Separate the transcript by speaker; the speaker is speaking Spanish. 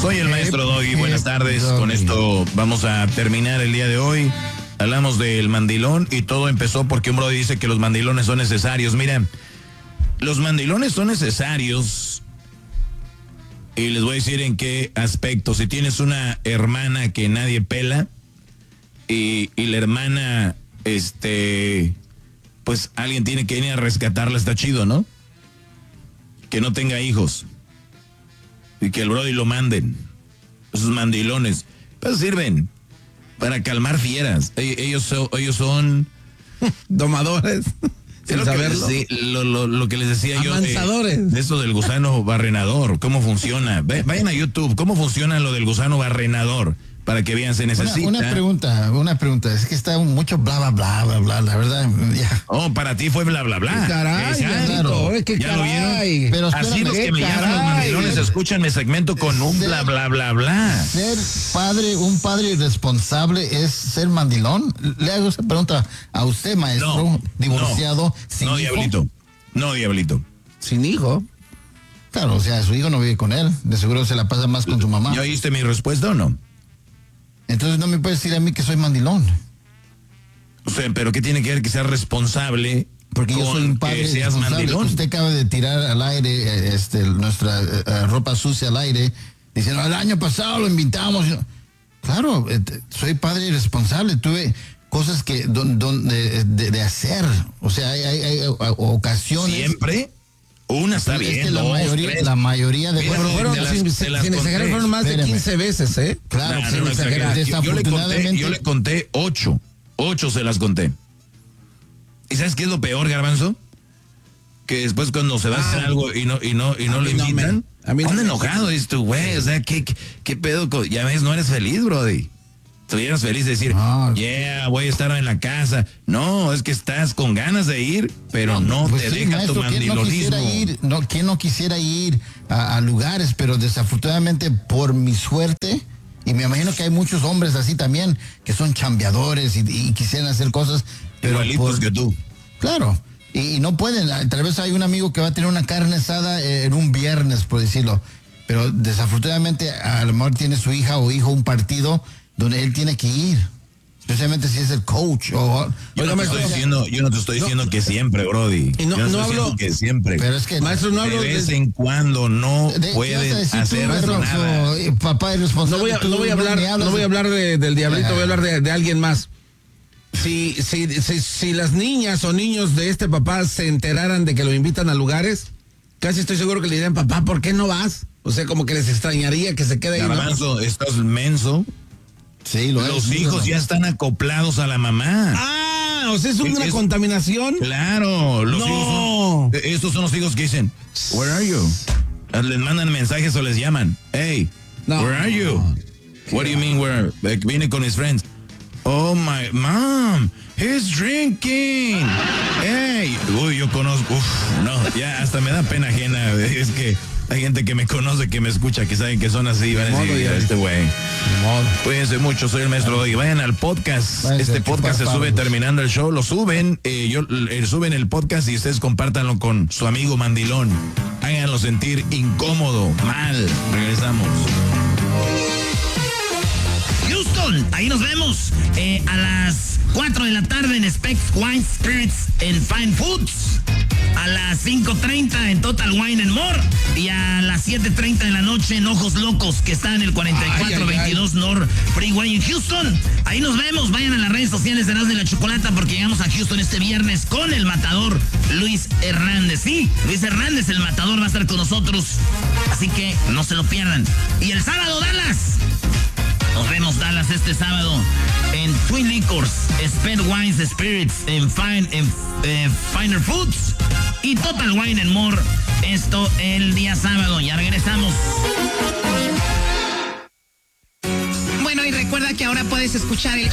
Speaker 1: Soy el maestro Doggy, buenas tardes. Con esto vamos a terminar el día de hoy. Hablamos del mandilón y todo empezó porque un brother dice que los mandilones son necesarios. Mira, los mandilones son necesarios y les voy a decir en qué aspecto. Si tienes una hermana que nadie pela y la hermana, pues alguien tiene que ir a rescatarla, está chido, ¿no? Que no tenga hijos y que el brody lo manden. Esos mandilones pues sirven para calmar fieras. Ellos son
Speaker 2: domadores. Sin saberlo.
Speaker 1: Lo que les decía
Speaker 2: Amansadores.
Speaker 1: yo de eso del gusano barrenador, cómo funciona. Vayan a YouTube, cómo funciona lo del gusano barrenador, para que vean, se necesita.
Speaker 3: Una pregunta, es que está mucho bla, la verdad. Ya.
Speaker 1: Oh, para ti fue bla,
Speaker 2: Caray,
Speaker 1: claro.
Speaker 2: ¿qué
Speaker 1: ¿Ya lo vieron?
Speaker 2: caray?
Speaker 3: Pero
Speaker 1: así los que me llaman los mandilones escuchan mi segmento con un bla.
Speaker 3: Ser un padre irresponsable es ser mandilón. Le hago esa pregunta a usted, maestro, divorciado, sin hijo.
Speaker 1: No, diablito.
Speaker 2: Sin hijo.
Speaker 3: Claro, o sea, su hijo no vive con él. De seguro se la pasa más con su mamá.
Speaker 1: ¿Ya oíste mi respuesta o no?
Speaker 3: Entonces no me puedes decir a mí que soy mandilón.
Speaker 1: O sea, pero ¿qué tiene que ver que seas responsable?
Speaker 3: Porque yo soy un padre
Speaker 1: seas mandilón.
Speaker 3: Usted acaba de tirar al aire nuestra ropa sucia al aire, diciendo, el año pasado lo invitamos. Claro, soy padre irresponsable. Tuve cosas que de hacer. O sea, hay ocasiones.
Speaker 1: ¿Siempre? Una está bien,
Speaker 3: es que la mayoría de...
Speaker 2: Sin exagerar, fueron más de 15 veces, ¿eh?
Speaker 3: Claro,
Speaker 1: sin exagerar. Yo le conté 8. 8 se las conté. ¿Y sabes qué es lo peor, Garbanzo? Que después cuando se va a hacer algo y no lo invitan, anda enojado esto, güey. O sea, ¿qué pedo? Ya ves, no eres feliz, brody. Estuvieras feliz de decir, voy a estar en la casa. No, es que estás con ganas de ir, pero no pues te deja maestro, tu mandilonismo.
Speaker 3: ¿Quién no quisiera ir a lugares? Pero desafortunadamente, por mi suerte, y me imagino que hay muchos hombres así también, que son chambeadores y quisieran hacer cosas. Pero
Speaker 1: igualitos que tú.
Speaker 3: Claro, y no pueden. Tal vez hay un amigo que va a tener una carne asada en un viernes, por decirlo. Pero desafortunadamente, a lo mejor tiene su hija o hijo un partido donde él tiene que ir, especialmente si es el coach.
Speaker 1: Yo no te estoy diciendo que siempre, brody.
Speaker 2: Y no hablo
Speaker 1: que siempre.
Speaker 3: Pero es que
Speaker 2: maestro, no hablo
Speaker 1: de vez en cuando no puedes hacer nada.
Speaker 3: Papá irresponsable.
Speaker 2: No voy a hablar del diablito, voy a hablar de alguien más. Si las niñas o niños de este papá se enteraran de que lo invitan a lugares, casi estoy seguro que le dirían, papá, ¿por qué no vas? O sea, como que les extrañaría que se quede ahí.
Speaker 1: Garbanzo, estás menso.
Speaker 3: Sí,
Speaker 1: los hijos ya están acoplados a la mamá.
Speaker 2: O sea, es una contaminación.
Speaker 1: Claro, los hijos estos son los hijos que dicen, where are you? Les mandan mensajes o les llaman, hey, where are you? What do you mean where? Viene con his friends. Oh my mom, he's drinking. Hey, yo conozco. Ya hasta me da pena ajena. Es que hay gente que me conoce, que me escucha, que saben que son así. Van a decir, este güey. Cuídense mucho, soy el maestro Doggy. Vayan al podcast. Este podcast se sube terminando el show. Lo suben, suben el podcast y ustedes compártanlo con su amigo mandilón. Háganlo sentir incómodo, mal. Regresamos.
Speaker 4: Houston, ahí nos vemos a las 4 de la tarde en Specs Wine Spirits and Fine Foods. A las 5:30 en Total Wine and More. Y a las 7:30 de la noche en Ojos Locos, que está en el 4422 North Freeway en Houston. Ahí nos vemos. Vayan a las redes sociales de Erasmo y la Chocolata, porque llegamos a Houston este viernes con el matador Luis Hernández. Sí, Luis Hernández, el matador, va a estar con nosotros. Así que no se lo pierdan. Y el sábado, Dallas. Nos vemos, Dallas, este sábado en Twin Liquors, Sped Wines Spirits, en Finer Foods y Total Wine and More. Esto el día sábado. Ya regresamos.
Speaker 5: Bueno, y recuerda que ahora puedes escuchar el